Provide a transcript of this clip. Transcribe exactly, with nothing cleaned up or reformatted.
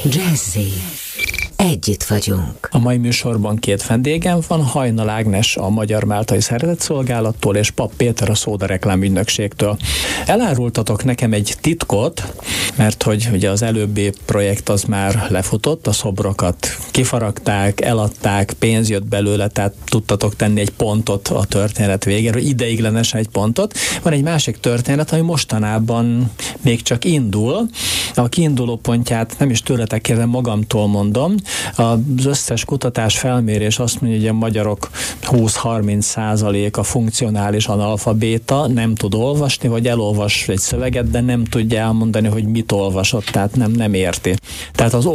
Jazzy. Együtt vagyunk. A mai műsorban két vendégem van, Hajnal Ágnes a Magyar Máltai Szeretetszolgálattól és Papp Péter a Szóda reklámügynökségtől. Elárultatok nekem egy titkot, mert hogy ugye az előbbi projekt az már lefutott, a szobrokat kifaragták, eladták, pénz jött belőle, tehát tudtatok tenni egy pontot a történet végére, ideiglenesen egy pontot. Van egy másik történet, ami mostanában még csak indul. A kiinduló pontját nem is tőletek kérem, magamtól mondom. Az összes kutatás, felmérés azt mondja, hogy a magyarok húsz-harminc százalék a funkcionális analfabéta, nem tud olvasni, vagy elolvas egy szöveget, de nem tudja elmondani, hogy mit olvasott, tehát nem, nem érti. Tehát az